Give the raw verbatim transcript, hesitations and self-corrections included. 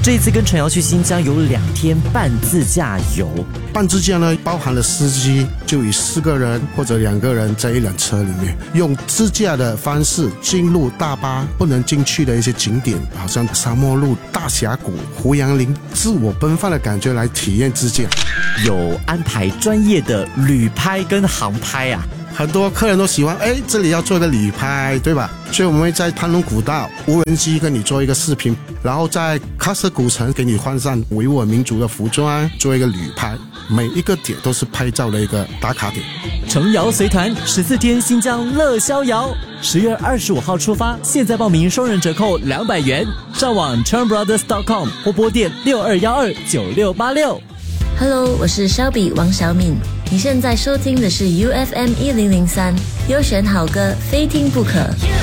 这一次跟陈瑶去新疆有两天半自驾游。 半自驾呢，包含了司机，就以四个人或者两个人在一辆车里面，用自驾的方式进入大巴不能进去的一些景点，好像沙漠路、大峡谷、胡杨林，自我奔放的感觉来体验自驾。 有安排专业的旅拍跟航拍啊。 很多客人都喜欢，哎，这里要做个旅拍，对吧？所以我们会在潘龙古道无人机跟你做一个视频，然后在喀什古城给你换上维吾尔民族的服装，做一个旅拍。每一个点都是拍照的一个打卡点。 程瑶随团十四天新疆乐逍遥，十月二十五号出发，现在报名双人折扣两百元，上网 chen brothers dot com 或拨电六二一二九六八六。 Hello， 我是Shelby 王小敏，你现在收听的是 U F M 一零零三，优选好歌，非听不可。